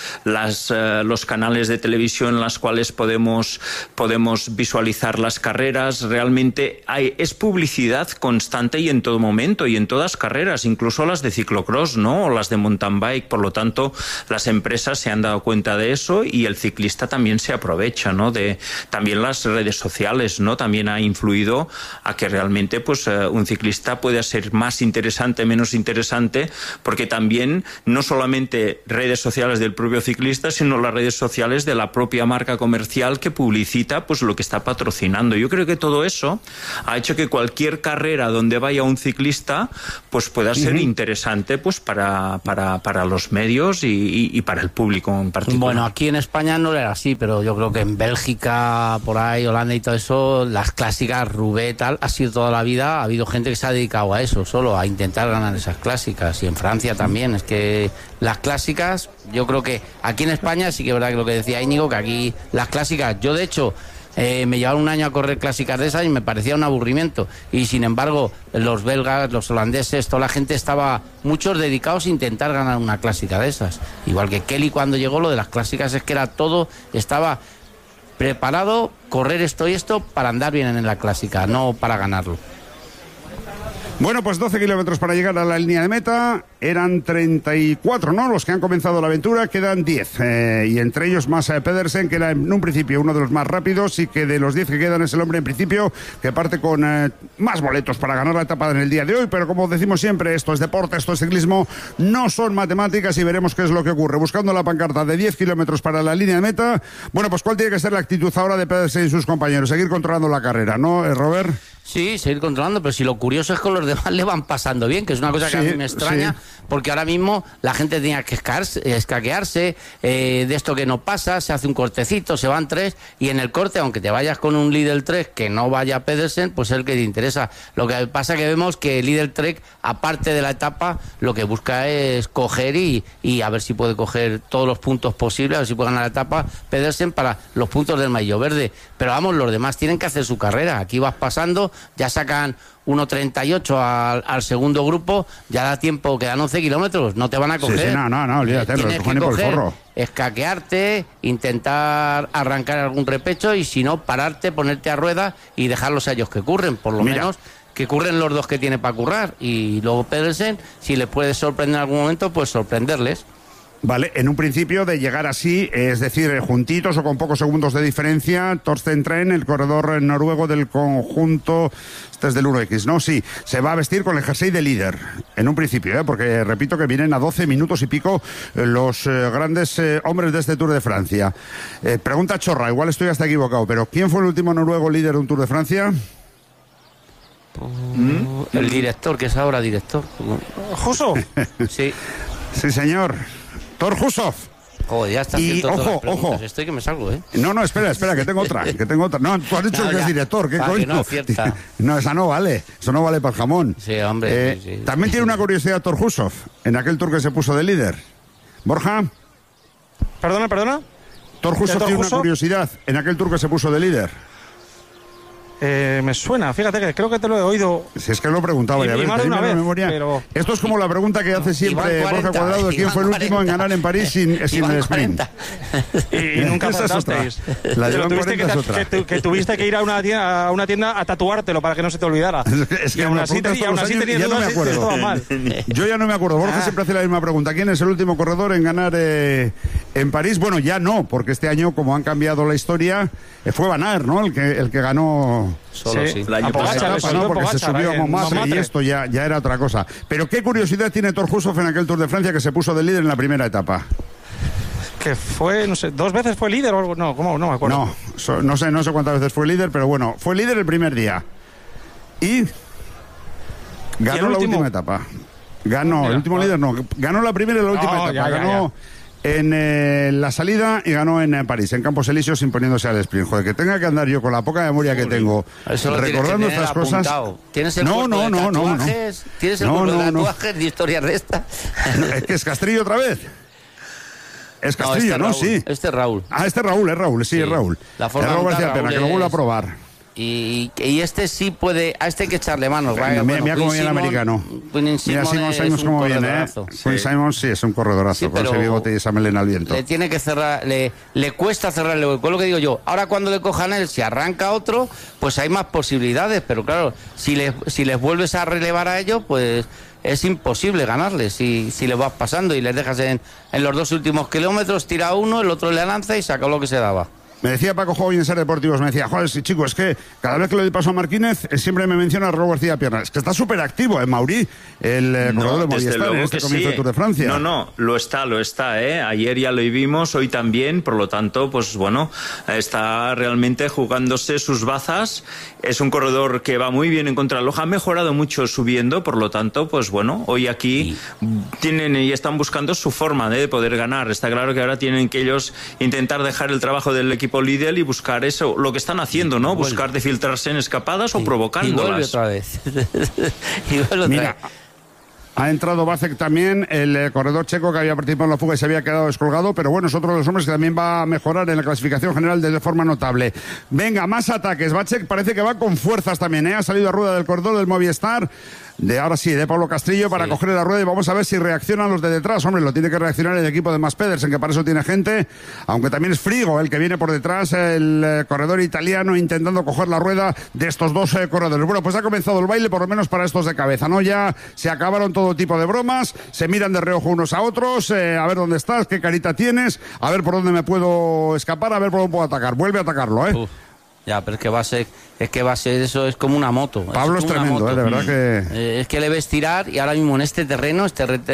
los canales de televisión en los cuales podemos visualizar las carreras, realmente es publicidad constante y en todo momento, y en todas carreras, incluso las de ciclocross, ¿no? O las de montaña mountain bike. Por lo tanto, las empresas se han dado cuenta de eso y el ciclista también se aprovecha, ¿no? También las redes sociales, ¿no? También ha influido a que realmente pues un ciclista pueda ser más interesante, menos interesante, porque también no solamente redes sociales del propio ciclista, sino las redes sociales de la propia marca comercial que publicita pues lo que está patrocinando. Yo creo que todo eso ha hecho que cualquier carrera donde vaya un ciclista pues pueda ser interesante pues para los medios y para el público en particular. Bueno, aquí en España no era así, pero yo creo que en Bélgica, por ahí, Holanda y todo eso, las clásicas, Roubaix, tal, ha sido toda la vida, ha habido gente que se ha dedicado a eso, solo a intentar ganar esas clásicas, y en Francia también. Es que las clásicas, yo creo que aquí en España sí que es verdad que lo que decía Íñigo, que aquí las clásicas, yo de hecho me llevaron un año a correr clásicas de esas y me parecía un aburrimiento, y sin embargo los belgas, los holandeses, toda la gente estaba, muchos dedicados a intentar ganar una clásica de esas, igual que Kelly cuando llegó. Lo de las clásicas es que era todo, estaba preparado, correr esto y esto para andar bien en la clásica, no para ganarlo. Bueno, pues 12 kilómetros para llegar a la línea de meta. Eran 34, ¿no? Los que han comenzado la aventura, quedan 10. Y entre ellos más Pedersen, que era en un principio uno de los más rápidos, y que de los 10 que quedan es el hombre en principio que parte con más boletos para ganar la etapa en el día de hoy. Pero como decimos siempre, esto es deporte, esto es ciclismo, no son matemáticas, y veremos qué es lo que ocurre. Buscando la pancarta de 10 kilómetros para la línea de meta. Bueno, pues ¿cuál tiene que ser la actitud ahora de Pedersen y sus compañeros? Seguir controlando la carrera, ¿no, Robert? Sí, seguir controlando, pero si lo curioso es que los demás le van pasando bien, que es una cosa que a mí me extraña, porque ahora mismo la gente tenía que escaquearse de esto que no pasa, se hace un cortecito, se van 3, y en el corte, aunque te vayas con un Lidl Trek que no vaya Pedersen, pues es el que te interesa. Lo que pasa que vemos que el Lidl Trek, aparte de la etapa, lo que busca es coger y a ver si puede coger todos los puntos posibles, a ver si puede ganar la etapa Pedersen para los puntos del maillot verde. Pero vamos, los demás tienen que hacer su carrera. Aquí vas pasando, ya sacan 1.38 al segundo grupo, ya da tiempo, quedan 11 kilómetros, no te van a coger. Sí, no, olvídate, tienes lo que por el coger, forro. escaquearte, intentar arrancar algún repecho, y si no, pararte, ponerte a rueda y dejarlos a ellos que curren, por lo menos que curren los dos que tiene para currar, y luego Pedersen, si les puede sorprender en algún momento, pues sorprenderles. Vale, en un principio de llegar así, es decir, juntitos o con pocos segundos de diferencia, Torsten Tren, el corredor noruego del conjunto, este es del 1X, ¿no? Sí, se va a vestir con el jersey de líder, en un principio, porque repito que vienen a 12 minutos y pico los grandes hombres de este Tour de Francia. Pregunta chorra, igual estoy hasta equivocado, pero ¿quién fue el último noruego líder de un Tour de Francia? El director, que es ahora director. ¿Juso? Sí. Sí, señor. Thor Hushovd. Joder, ya está. Y ojo. Estoy que me salgo, ¿eh? No, espera, que tengo otra. No, tú has dicho que es director, ¿qué coño? No, cierta. No, esa no vale. Eso no vale para el jamón. Sí, hombre. Sí. También tiene una curiosidad Thor Hushovd, en aquel Tour que se puso de líder. Borja. ¿Perdona? Thor Hushovd tiene una curiosidad, en aquel Tour que se puso de líder. Me suena, fíjate que creo que te lo he oído. Si es que lo he preguntado ya, más de una vez, memoria. pero... Esto es como la pregunta que hace siempre Borja Cuadrado, ¿quién fue el último en ganar en París sin el sprint? Y nunca acertasteis. La de 40 es otra. Que tuviste que ir a una tienda a tatuártelo para que no se te olvidara. Es que aún así tenías ya no me acuerdo. Mal. Yo ya no me acuerdo. Borja siempre hace la misma pregunta. ¿Quién es el último corredor en ganar en París? Bueno, ya no, porque este año, como han cambiado la historia, fue Van Aert, ¿no? El que ganó. Solo sí. El año pasado, ¿no? Porque se subió con Matre y esto ya era otra cosa. Pero ¿qué curiosidad tiene Thor Hushovd en aquel Tour de Francia que se puso de líder en la primera etapa? Que fue, no sé, 2 veces fue líder o algo. No, ¿cómo? No me acuerdo. No sé cuántas veces fue líder, pero bueno, fue líder el primer día. Y ganó la última etapa. El último líder no. Ganó la primera y la última etapa. Ganó en la salida y ganó en París, en Campos Elíseos, imponiéndose al sprint. Joder, que tenga que andar yo con la poca memoria que tengo recordando estas cosas. ¿Tienes el cuerpo de tatuajes? ¿Tienes el cuerpo de tatuajes de historias de esta? Es que es Castrillo otra vez. Es Castrillo, ¿no? Sí. Este es Raúl. Este es Raúl, sí. Es Raúl. La forma de Raúl García Pena, que lo vuelva a probar. Y este sí puede, a este hay que echarle manos. Mira cómo viene el americano. Mira Simons cómo viene, Quinn Simons sí es un corredorazo, con ese bigote y esa melena al viento. Le tiene que cerrar, le cuesta cerrarle hueco, es lo que digo yo. Ahora cuando le cojan él, si arranca otro, pues hay más posibilidades, pero claro, si les vuelves a relevar a ellos, pues es imposible ganarles si le vas pasando y les dejas en los 2 últimos kilómetros, tira uno, el otro le lanza y sacó lo que se daba. Me decía Paco Joven en Ser Deportivos, me decía, joder, sí, chico, es que cada vez que le doy paso a Marquínez, siempre me menciona a Raúl García Pierna. Es que está súper activo, Maurí, el corredor de Movistar en este comienzo del Tour de Francia. No, lo está, Ayer ya lo vimos, hoy también, por lo tanto, pues bueno, está realmente jugándose sus bazas. Es un corredor que va muy bien en contrarreloj, ha mejorado mucho subiendo, por lo tanto, pues bueno, hoy aquí tienen y están buscando su forma de poder ganar. Está claro que ahora tienen que ellos intentar dejar el trabajo del equipo líder y buscar eso, lo que están haciendo, ¿no? Buscar de filtrarse en escapadas o provocándolas. Y vuelve otra vez. Mira, ha entrado Vacek también, el corredor checo que había participado en la fuga y se había quedado descolgado, pero bueno, es otro de los hombres que también va a mejorar en la clasificación general de forma notable. Venga, más ataques. Vacek parece que va con fuerzas también, ¿eh? Ha salido a rueda del corredor del Movistar. Ahora sí, de Pablo Castrillo para coger la rueda y vamos a ver si reaccionan los de detrás. Hombre, lo tiene que reaccionar el equipo de Mads Pedersen, que para eso tiene gente, aunque también es Frigo el que viene por detrás, el corredor italiano intentando coger la rueda de estos 2 corredores. Bueno, pues ha comenzado el baile, por lo menos para estos de cabeza, ¿no? Ya se acabaron todo tipo de bromas, se miran de reojo unos a otros, a ver dónde estás, qué carita tienes, a ver por dónde me puedo escapar, a ver por dónde puedo atacar. Vuelve a atacarlo, ¿eh? Ya, pero es que va a ser eso, es como una moto. Pablo es tremendo, de verdad que... es que le ves tirar y ahora mismo en este terreno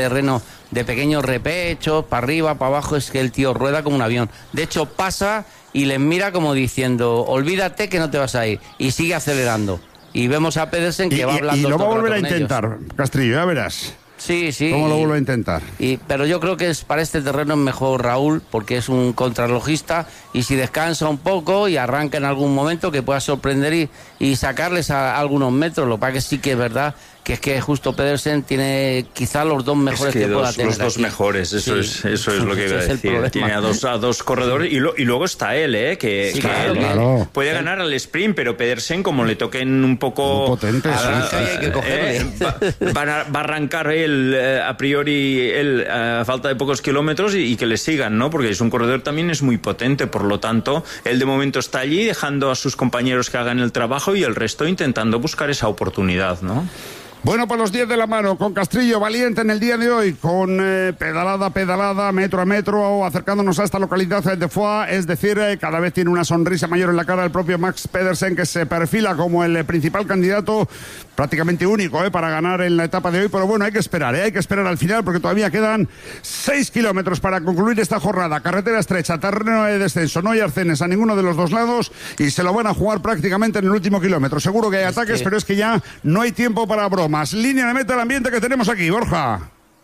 de pequeños repechos, para arriba, para abajo, es que el tío rueda como un avión. De hecho, pasa y les mira como diciendo, olvídate que no te vas a ir, y sigue acelerando. Y vemos a Pedersen que va hablando. Y lo va a volver a intentar, Castrillo, ya verás. Sí. ¿Cómo lo vuelvo a intentar? Pero yo creo que para este terreno es mejor Raúl, porque es un contrarrelojista, y si descansa un poco y arranca en algún momento, que pueda sorprender y sacarles a algunos metros. Lo que pasa que sí que es verdad que es que justo Pedersen tiene quizá los 2 mejores que pueda tener. Los 2 aquí. Mejores, eso es lo que iba a decir. Tiene a dos corredores y luego está él, que claro. Puede ganar al sprint, pero Pedersen, como le toquen un poco... Muy potente, hay que cogerle. Va a arrancar él, a priori, a falta de pocos kilómetros y que le sigan, ¿no? Porque es un corredor también es muy potente, por lo tanto, él de momento está allí dejando a sus compañeros que hagan el trabajo y el resto intentando buscar esa oportunidad, ¿no? Bueno, pues los 10 de la mano, con Castrillo valiente en el día de hoy, con pedalada, metro a metro, acercándonos a esta localidad de Foix, es decir, cada vez tiene una sonrisa mayor en la cara el propio Mads Pedersen, que se perfila como el principal candidato, prácticamente único, para ganar en la etapa de hoy, pero bueno, hay que esperar al final, porque todavía quedan 6 kilómetros para concluir esta jornada, carretera estrecha, terreno de descenso, no hay arcenes a ninguno de los 2 lados, y se lo van a jugar prácticamente en el último kilómetro. Seguro que hay ataques, pero es que ya no hay tiempo para bromas. Línea de meta, el ambiente que tenemos aquí, Borja.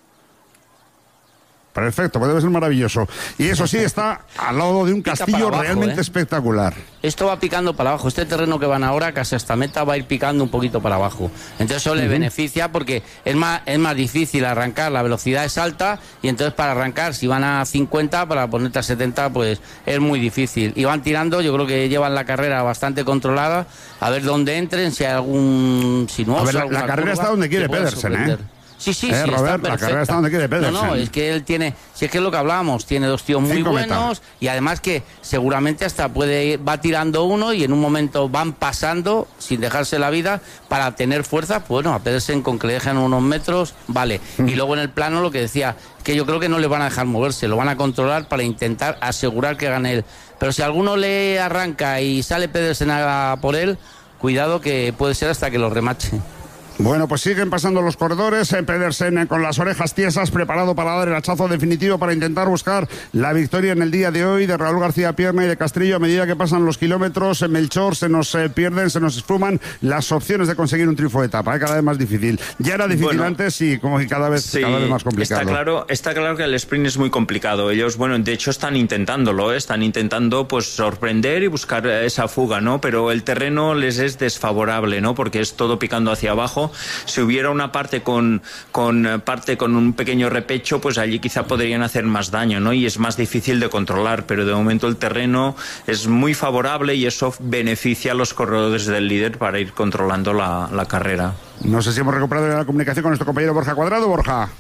Perfecto, pues debe ser maravilloso. Y eso sí, está al lado de un castillo abajo, realmente espectacular. Esto va picando para abajo. Este terreno que van ahora, casi hasta meta, va a ir picando un poquito para abajo. Entonces eso le beneficia porque es más difícil arrancar, la velocidad es alta y entonces para arrancar, si van a 50, para ponerte a 70, pues es muy difícil. Y van tirando, yo creo que llevan la carrera bastante controlada, a ver dónde entren, si hay algún sinuoso. A ver, la carrera está donde quiere Pedersen, ¿eh? Sí, Robert, la carrera está donde quiere Pedersen. No, es que él tiene, si es que es lo que hablábamos, tiene 2 tíos muy buenos y además que seguramente hasta va tirando uno y en un momento van pasando sin dejarse la vida para tener fuerza. Pues bueno, a Pedersen con que le dejen unos metros, vale. Y luego en el plano lo que decía, que yo creo que no le van a dejar moverse, lo van a controlar para intentar asegurar que gane él. Pero si alguno le arranca y sale Pedersen a por él, cuidado que puede ser hasta que lo remache. Bueno, pues siguen pasando los corredores. Pedersen con las orejas tiesas, preparado para dar el hachazo definitivo para intentar buscar la victoria en el día de hoy de Raúl García Pierna y de Castrillo. A medida que pasan los kilómetros, en Melchor se nos pierden, se nos esfuman las opciones de conseguir un triunfo de etapa. Cada vez más difícil. Ya era difícil antes y como que cada vez más complicado. Está claro que el sprint es muy complicado. Ellos, de hecho están intentándolo, están intentando pues sorprender y buscar esa fuga, ¿no? Pero el terreno les es desfavorable, ¿no? Porque es todo picando hacia abajo. Si hubiera una parte con un pequeño repecho, pues allí quizá podrían hacer más daño, ¿no? Y es más difícil de controlar, pero de momento el terreno es muy favorable y eso beneficia a los corredores del líder para ir controlando la carrera. No sé si hemos recuperado la comunicación con nuestro compañero Borja Cuadrado. Borja.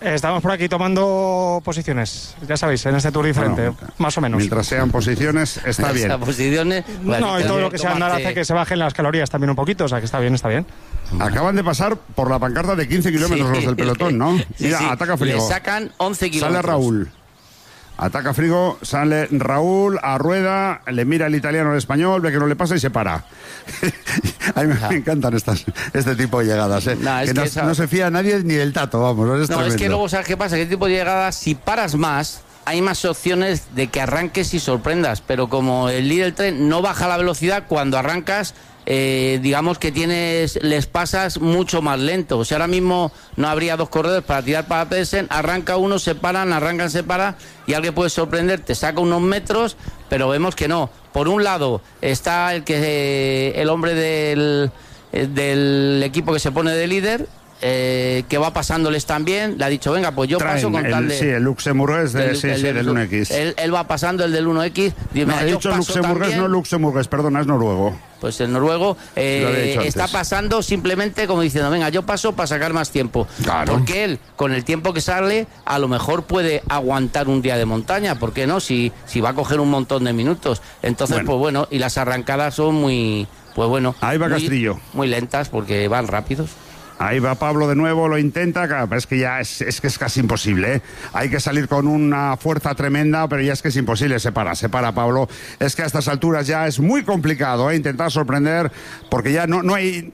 Estamos por aquí tomando posiciones, ya sabéis, en este Tour diferente, Bueno, más o menos. Mientras sean posiciones, está bien. Posiciones, No, y todo lo que sea andar hace que se bajen las calorías también un poquito, o sea que está bien, está bien. Acaban de pasar por la pancarta de 15 kilómetros los del pelotón, ¿no? Mira, ataca Frigo. Le sacan 11 kilómetros. Sale Raúl. Ataca Frigo, sale Raúl a rueda, le mira el italiano al español, ve que no le pasa y se para. A mí me encantan este tipo de llegadas, ¿eh? No se fía a nadie ni del tato, vamos. Es que luego, ¿sabes qué pasa? Que este tipo de llegadas, si paras más, hay más opciones de que arranques y sorprendas, pero como el líder del tren no baja la velocidad, cuando arrancas, digamos que les pasas mucho más lento. O sea, ahora mismo no habría dos corredores para tirar para Pedersen, arranca uno, se paran, arrancan, se para, y alguien puede sorprender, te saca unos metros, pero vemos que no. Por un lado está el hombre del equipo que se pone de líder, que va pasándoles también, le ha dicho, venga, pues yo paso con tal de... Sí, el luxemburgués del 1X. Él va pasando el del 1X. No, he dicho luxemburgués, no luxemburgués, perdona, es noruego. Pues el noruego está pasando simplemente como diciendo, venga, yo paso para sacar más tiempo. Claro. Porque él, con el tiempo que sale, a lo mejor puede aguantar un día de montaña, ¿por qué no? Si va a coger un montón de minutos. Entonces, pues bueno, y las arrancadas son muy, pues bueno. Ahí va Castrillo. Muy lentas porque van rápidos. Ahí va Pablo de nuevo, lo intenta, es que ya es casi imposible, ¿eh? Hay que salir con una fuerza tremenda, pero ya es que es imposible, se para Pablo. Es que a estas alturas ya es muy complicado, ¿eh? Intentar sorprender, porque ya no hay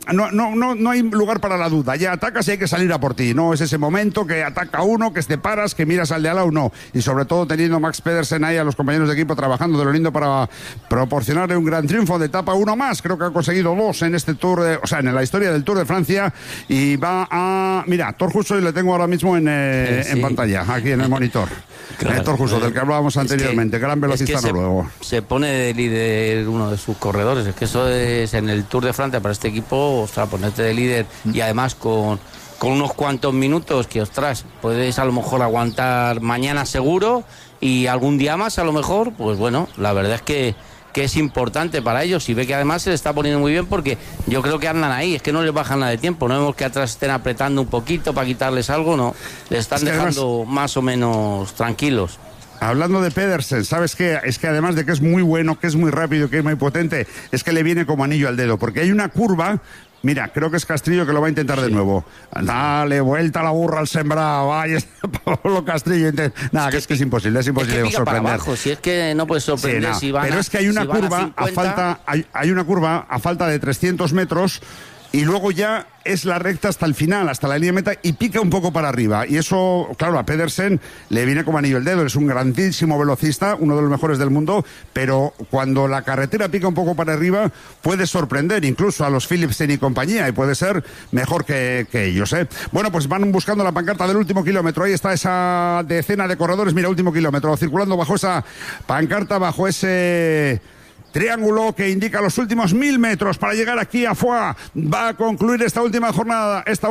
lugar para la duda, ya atacas y hay que salir a por ti, no es ese momento que ataca uno, que te paras, que miras al de al lado, no. Y sobre todo teniendo Max Pedersen ahí a los compañeros de equipo trabajando de lo lindo para proporcionarle un gran triunfo de etapa, uno más, creo que ha conseguido 2 en este Tour, en la historia del Tour de Francia. Y va a... Mira, Thor Hushovd le tengo ahora mismo en pantalla, aquí en el monitor. Claro, Thor Hushovd, del que hablábamos anteriormente, gran velocista noruego. Se pone de líder uno de sus corredores. Es que eso es en el Tour de Francia para este equipo, ostras, ponerte de líder y además con unos cuantos minutos que, ostras, puedes a lo mejor aguantar mañana seguro y algún día más a lo mejor, pues bueno, la verdad es que es importante para ellos y ve que además se le está poniendo muy bien porque yo creo que andan ahí, es que no les bajan nada de tiempo, no vemos que atrás estén apretando un poquito para quitarles algo, no, les están dejando además, más o menos tranquilos. Hablando de Pedersen, ¿sabes qué? Es que además de que es muy bueno, que es muy rápido, que es muy potente, es que le viene como anillo al dedo, porque hay una curva. Mira, creo que es Castrillo que lo va a intentar de nuevo. Dale, vuelta la burra al sembrado. Ay, Pablo Castrillo. Nada, es que es imposible sorprender. Para abajo, si es que no puedes sorprender. Sí, pero es que hay una curva hay una curva a falta de 300 metros y luego ya es la recta hasta el final, hasta la línea de meta y pica un poco para arriba. Y eso, claro, a Pedersen le viene como anillo al dedo. Es un grandísimo velocista, uno de los mejores del mundo, pero cuando la carretera pica un poco para arriba puede sorprender incluso a los Philipsen y compañía y puede ser mejor que ellos, ¿eh? Bueno, pues van buscando la pancarta del último kilómetro. Ahí está esa decena de corredores. Mira, último kilómetro, circulando bajo esa pancarta, bajo ese triángulo que indica los últimos 1000 metros para llegar aquí a Foix. Va a concluir esta última jornada, esta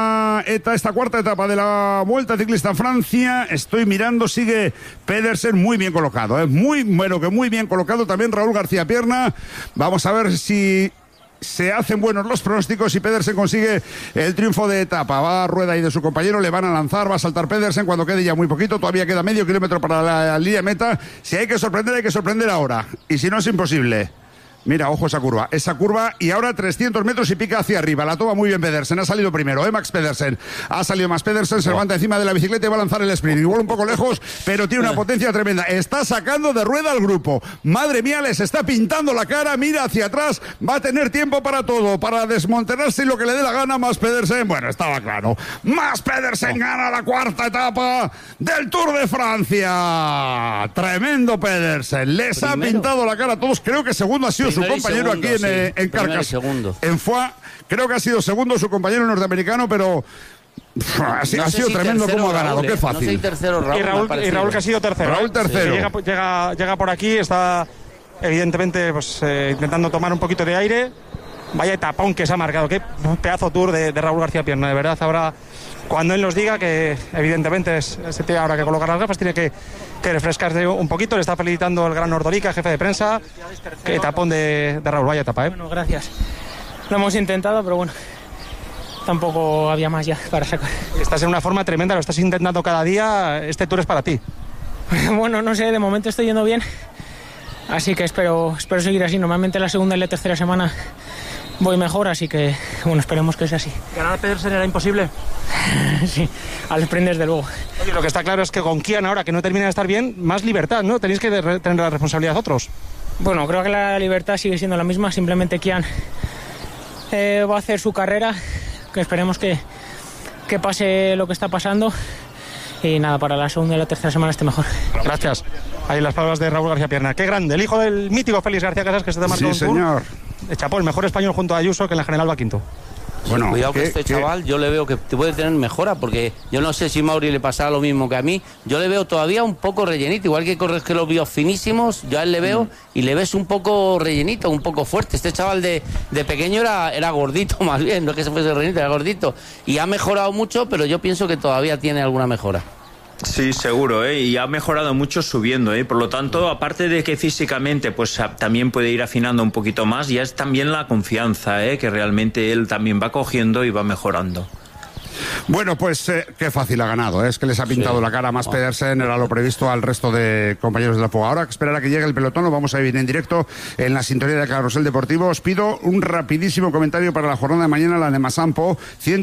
cuarta etapa de la Vuelta Ciclista a Francia. Estoy mirando, sigue Pedersen muy bien colocado, muy bien colocado también Raúl García Pierna. Vamos a ver si se hacen buenos los pronósticos y Pedersen consigue el triunfo de etapa. Va a Rueda y de su compañero, le van a lanzar, va a saltar Pedersen cuando quede ya muy poquito, todavía queda medio kilómetro para la línea meta. Si hay que sorprender ahora, y si no es imposible. Mira, ojo esa curva, y ahora 300 metros y pica hacia arriba, la toma muy bien Pedersen, ha salido primero, Max Pedersen, ha salido más Pedersen, se levanta encima de la bicicleta y va a lanzar el sprint, igual un poco lejos, pero tiene una potencia tremenda, está sacando de rueda al grupo, madre mía, les está pintando la cara, mira hacia atrás, va a tener tiempo para todo, para desmontarse y lo que le dé la gana, más Pedersen, bueno, estaba claro, más Pedersen gana la cuarta etapa del Tour de Francia, tremendo Pedersen, les ha pintado la cara a todos, creo que segundo ha sido su compañero segundo, aquí en Carcas, en Foix, creo que ha sido segundo su compañero norteamericano, pero ha sido tremendo cómo ha ganado, qué fácil. No sé tercero, Raúl, y Raúl que ha sido tercero. Raúl tercero. Sí, llega por aquí, está evidentemente pues, intentando tomar un poquito de aire. Vaya etapón que se ha marcado, qué pedazo tour de Raúl García Pierna, de verdad. Ahora, cuando él nos diga que evidentemente se tiene ahora que colocar las gafas, tiene que refrescarse un poquito. Le está felicitando el gran Ordorica, jefe de prensa. Qué etapón de Raúl, vaya etapa, Bueno, gracias. Lo hemos intentado, pero bueno, tampoco había más ya para sacar. Estás en una forma tremenda, lo estás intentando cada día, este Tour es para ti. Bueno, no sé, de momento estoy yendo bien, así que espero seguir así. Normalmente la segunda y la tercera semana voy mejor, así que bueno, esperemos que sea así. ¿Ganar a Pedersen era imposible? Sí, al sprint desde luego. Oye, lo que está claro es que con Kian ahora que no termina de estar bien, más libertad, ¿no? Tenéis que tener la responsabilidad otros. Bueno, creo que la libertad sigue siendo la misma, simplemente Kian va a hacer su carrera, que esperemos que pase lo que está pasando. Y nada, para la segunda y la tercera semana esté mejor. Gracias. Ahí las palabras de Raúl García Pierna. Qué grande, el hijo del mítico Félix García Casas, que se te marcó un tour. Señor. Chapó, el mejor español junto a Ayuso, que en la general va quinto. Bueno, cuidado que este chaval yo le veo que puede tener mejora, porque yo no sé si Mauri le pasará lo mismo que a mí. Yo le veo todavía un poco rellenito, igual que corres que los vio finísimos, yo a él le veo y le ves un poco rellenito, un poco fuerte. Este chaval de pequeño era gordito más bien, no es que se fuese rellenito, era gordito. Y ha mejorado mucho, pero yo pienso que todavía tiene alguna mejora. Sí, seguro, y ha mejorado mucho subiendo, por lo tanto, aparte de que físicamente pues también puede ir afinando un poquito más, ya es también la confianza, que realmente él también va cogiendo y va mejorando. Bueno, pues qué fácil ha ganado, es que les ha pintado la cara más Pedersen, era lo previsto al resto de compañeros de la fuga. Ahora que esperar a que llegue el pelotón, lo vamos a vivir en directo en la sintonía de Carrusel Deportivo. Os pido un rapidísimo comentario para la jornada de mañana, la de Masampo,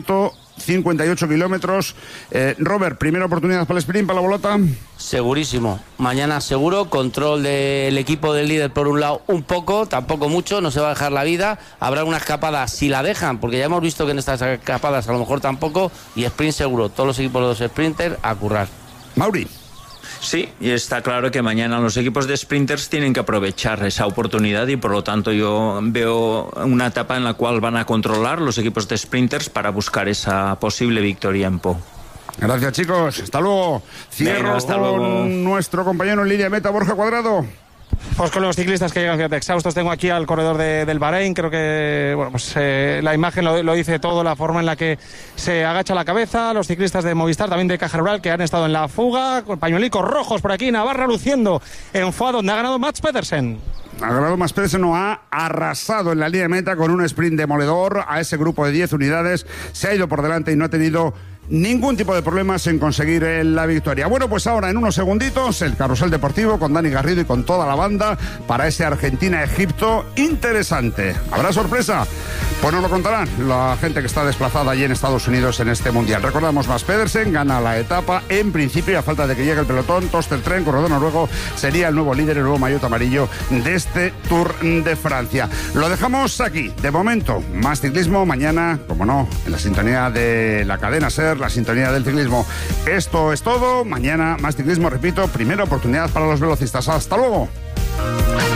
158 kilómetros. Robert, primera oportunidad para el sprint, para la bolota. Segurísimo, mañana seguro, control del equipo del líder por un lado un poco, tampoco mucho, no se va a dejar la vida, habrá una escapada si la dejan, porque ya hemos visto que en estas escapadas a lo mejor tampoco, y sprint seguro, todos los equipos de los sprinters a currar. Mauri. Sí, y está claro que mañana los equipos de sprinters tienen que aprovechar esa oportunidad y por lo tanto yo veo una etapa en la cual van a controlar los equipos de sprinters para buscar esa posible victoria en Po. Gracias, chicos. Hasta luego. Cierro con nuestro compañero en línea meta, Borja Cuadrado. Pues con los ciclistas que llegan exhaustos, tengo aquí al corredor del Bahrein. Creo que bueno, pues, la imagen lo dice todo, la forma en la que se agacha la cabeza. Los ciclistas de Movistar, también de Caja Rural, que han estado en la fuga, con pañuelicos rojos por aquí, Navarra luciendo en Foix, donde ha ganado Mats Pedersen. Ha ganado Mats Pedersen, no ha arrasado en la línea de meta con un sprint demoledor a ese grupo de 10 unidades. Se ha ido por delante y no ha tenido ningún tipo de problemas en conseguir la victoria. Bueno, pues ahora en unos segunditos el Carrusel Deportivo con Dani Garrido y con toda la banda para ese Argentina-Egipto interesante. ¿Habrá sorpresa? Pues nos lo contarán la gente que está desplazada allí en Estados Unidos en este Mundial. Recordamos, Mats Pedersen gana la etapa en principio, a falta de que llegue el pelotón. Torsten Tren, corredor noruego, sería el nuevo líder, el nuevo maillot amarillo de este Tour de Francia. Lo dejamos aquí. De momento, más ciclismo mañana, como no, en la sintonía de la cadena SER, la sintonía del ciclismo. Esto es todo. Mañana más ciclismo, repito, primera oportunidad para los velocistas. Hasta luego.